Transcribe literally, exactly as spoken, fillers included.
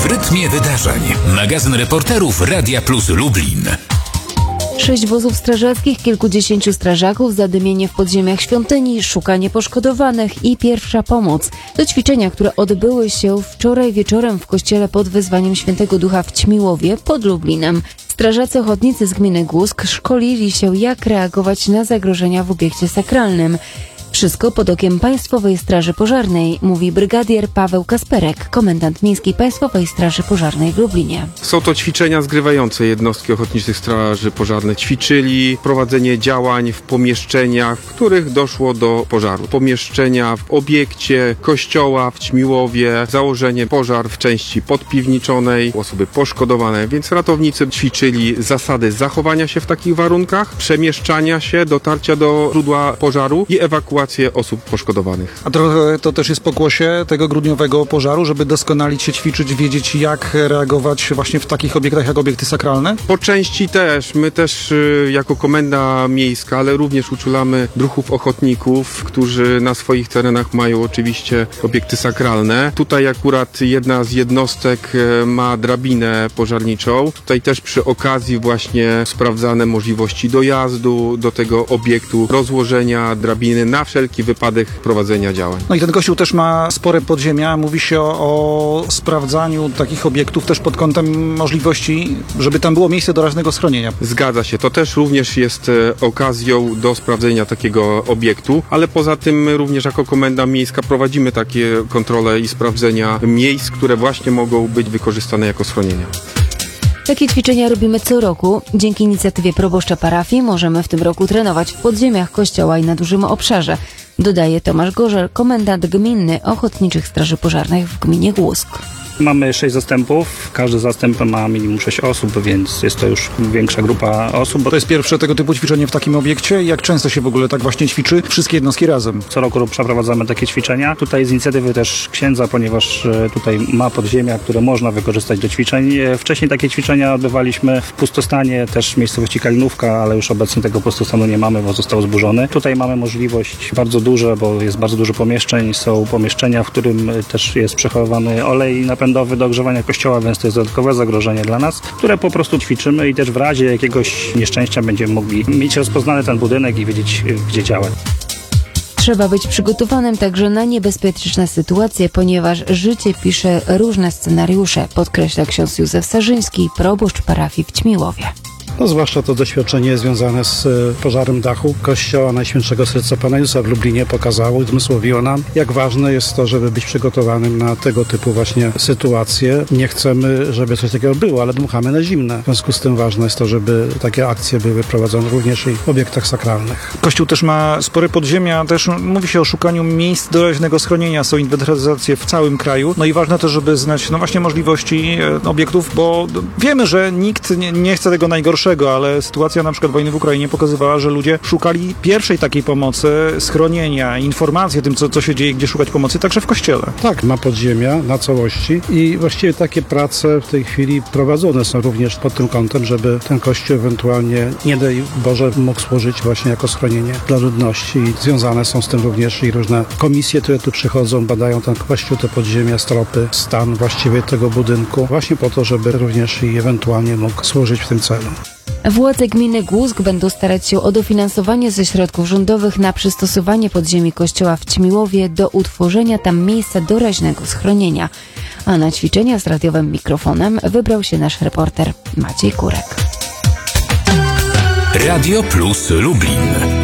rytmie wydarzeń. Magazyn reporterów Radia Plus Lublin. Sześć wozów strażackich, kilkudziesięciu strażaków, zadymienie w podziemiach świątyni, szukanie poszkodowanych i pierwsza pomoc. To ćwiczenia, które odbyły się wczoraj wieczorem w kościele pod wezwaniem Świętego Ducha w Ćmiłowie pod Lublinem. Strażacy ochotnicy z gminy Głusk szkolili się, jak reagować na zagrożenia w obiekcie sakralnym. Wszystko pod okiem Państwowej Straży Pożarnej, mówi brygadier Paweł Kasperek, komendant Miejskiej Państwowej Straży Pożarnej w Lublinie. Są to ćwiczenia zgrywające jednostki ochotniczych straży pożarnych. Ćwiczyli prowadzenie działań w pomieszczeniach, w których doszło do pożaru. Pomieszczenia w obiekcie kościoła w Ćmiłowie, założenie pożar w części podpiwniczonej, osoby poszkodowane, więc ratownicy ćwiczyli zasady zachowania się w takich warunkach, przemieszczania się, dotarcia do źródła pożaru i ewakuacji osób poszkodowanych. A trochę to też jest pokłosie tego grudniowego pożaru, żeby doskonalić się, ćwiczyć, wiedzieć, jak reagować właśnie w takich obiektach jak obiekty sakralne? Po części też. My też y, jako komenda miejska, ale również uczulamy druhów ochotników, którzy na swoich terenach mają oczywiście obiekty sakralne. Tutaj akurat jedna z jednostek y, ma drabinę pożarniczą. Tutaj też przy okazji właśnie sprawdzane możliwości dojazdu do tego obiektu, rozłożenia drabiny na wszelki wypadek prowadzenia działań. No i ten kościół też ma spore podziemia. Mówi się o, o sprawdzaniu takich obiektów też pod kątem możliwości, żeby tam było miejsce doraźnego schronienia. Zgadza się. To też również jest e, okazją do sprawdzenia takiego obiektu, ale poza tym my również jako komenda miejska prowadzimy takie kontrole i sprawdzenia miejsc, które właśnie mogą być wykorzystane jako schronienia. Takie ćwiczenia robimy co roku. Dzięki inicjatywie proboszcza parafii możemy w tym roku trenować w podziemiach kościoła i na dużym obszarze, dodaje Tomasz Gorzel, komendant gminny Ochotniczych Straży Pożarnych w gminie Głusk. Mamy sześć zastępów, każdy zastęp ma minimum sześć osób, więc jest to już większa grupa osób. To jest pierwsze tego typu ćwiczenie w takim obiekcie. Jak często się w ogóle tak właśnie ćwiczy wszystkie jednostki razem? Co roku przeprowadzamy takie ćwiczenia. Tutaj z inicjatywy też księdza, ponieważ tutaj ma podziemia, które można wykorzystać do ćwiczeń. Wcześniej takie ćwiczenia odbywaliśmy w pustostanie, też w miejscowości Kalinówka, ale już obecnie tego pustostanu nie mamy, bo został zburzony. Tutaj mamy możliwość bardzo duże, bo jest bardzo dużo pomieszczeń. Są pomieszczenia, w którym też jest przechowywany olej napędowy do ogrzewania kościoła, więc to jest dodatkowe zagrożenie dla nas, które po prostu ćwiczymy i też w razie jakiegoś nieszczęścia będziemy mogli mieć rozpoznany ten budynek i wiedzieć, gdzie działać. Trzeba być przygotowanym także na niebezpieczne sytuacje, ponieważ życie pisze różne scenariusze, podkreśla ksiądz Józef Sarzyński, proboszcz parafii w Ćmiłowie. No, zwłaszcza to doświadczenie związane z pożarem dachu Kościoła Najświętszego Serca Pana Jezusa w Lublinie pokazało i uzmysłowiło nam, jak ważne jest to, żeby być przygotowanym na tego typu właśnie sytuacje. Nie chcemy, żeby coś takiego było, ale dmuchamy na zimne. W związku z tym ważne jest to, żeby takie akcje były prowadzone również i w obiektach sakralnych. Kościół też ma spore podziemia, też mówi się o szukaniu miejsc doraźnego schronienia, są inwentaryzacje w całym kraju. No i ważne też, żeby znać no właśnie możliwości obiektów, bo wiemy, że nikt nie, nie chce tego najgorszego, ale sytuacja na przykład wojny w Ukrainie pokazywała, że ludzie szukali pierwszej takiej pomocy, schronienia, informacji o tym, co, co się dzieje, gdzie szukać pomocy, także w kościele. Tak, ma podziemia na całości i właściwie takie prace w tej chwili prowadzone są również pod tym kątem, żeby ten kościół ewentualnie, nie daj Boże, mógł służyć właśnie jako schronienie dla ludności i związane są z tym również i różne komisje, które tu przychodzą, badają ten kościół, te podziemia, stropy, stan właściwie tego budynku, właśnie po to, żeby również i ewentualnie mógł służyć w tym celu. Władze gminy Głusk będą starać się o dofinansowanie ze środków rządowych na przystosowanie podziemi kościoła w Ćmiłowie do utworzenia tam miejsca doraźnego schronienia. A na ćwiczenia z radiowym mikrofonem wybrał się nasz reporter Maciej Kurek. Radio Plus Lublin.